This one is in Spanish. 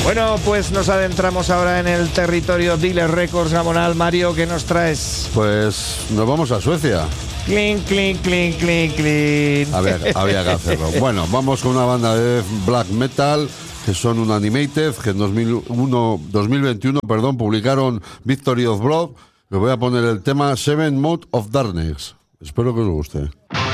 Bueno, pues nos adentramos ahora en el territorio Dealer Records. Gamonal, Mario, ¿qué nos traes? Pues nos vamos a Suecia. Clink, clink, clink, clink, clink. A ver, había que hacerlo. Bueno, vamos con una banda de black metal que son un Animated, que en 2021 publicaron Victory of Blood. Les voy a poner el tema Seven Mode of Darkness. Espero que os guste.